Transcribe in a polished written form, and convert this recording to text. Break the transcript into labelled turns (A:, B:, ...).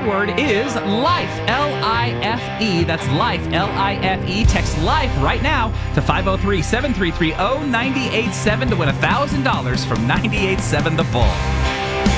A: word is life, L-I-F-E. That's life, L-I-F-E. Text life right now to 503-733-0987 to win $1,000 from 98.7 The Bull.